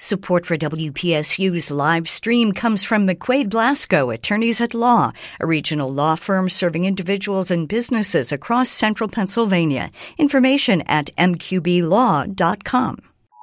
Support for WPSU's live stream comes from McQuaid Blasco, Attorneys at Law, a regional law firm serving individuals and businesses across central Pennsylvania. Information at mqblaw.com.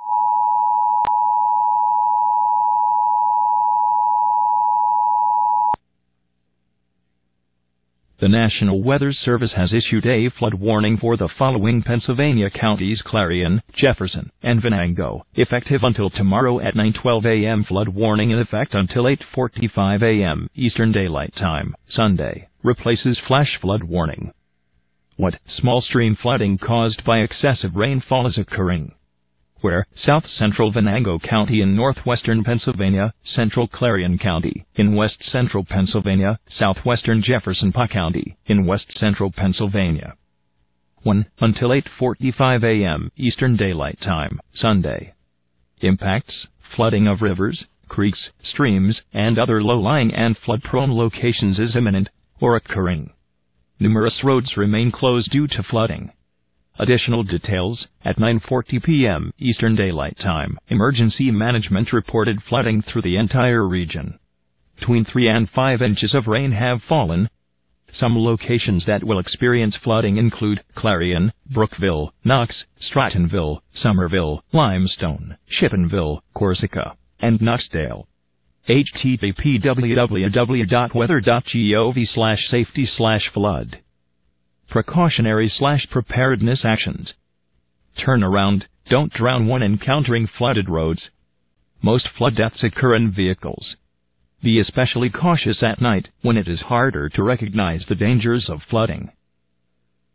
The National Weather Service has issued a flood warning for the following Pennsylvania counties: Clarion, Jefferson, and Venango, effective until tomorrow at 9:12 a.m. Flood warning in effect until 8:45 a.m. Eastern Daylight Time, Sunday, replaces flash flood warning. What small stream flooding caused by excessive rainfall is occurring? Where? South Central Venango County in northwestern Pennsylvania, Central Clarion County in west central Pennsylvania, southwestern Jefferson County in west central Pennsylvania. 1. Until 8:45 a.m. Eastern Daylight Time, Sunday. Impacts: flooding of rivers, creeks, streams, and other low-lying and flood-prone locations is imminent or occurring. Numerous roads remain closed due to flooding. Additional details: at 9:40 p.m. Eastern Daylight Time, Emergency Management reported flooding through the entire region. Between 3 and 5 inches of rain have fallen. Some locations that will experience flooding include Clarion, Brookville, Knox, Strattonville, Somerville, Limestone, Shippenville, Corsica, and Knoxdale. http://weather.gov/safety/flood. Precautionary/preparedness actions. Turn around, don't drown when encountering flooded roads. Most flood deaths occur in vehicles. Be especially cautious at night when it is harder to recognize the dangers of flooding.